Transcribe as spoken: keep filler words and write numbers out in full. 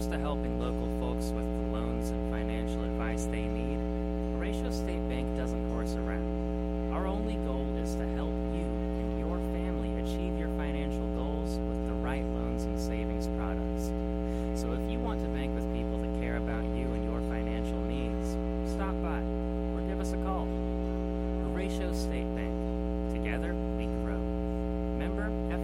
comes to helping local folks with the loans and financial advice they need, Horatio State Bank doesn't horse around. Our only goal is to help you and your family achieve your financial goals with the right loans and savings products. So if you want to bank with people that care about you and your financial needs, stop by or give us a call. Horatio State Bank. Together, we grow. Member F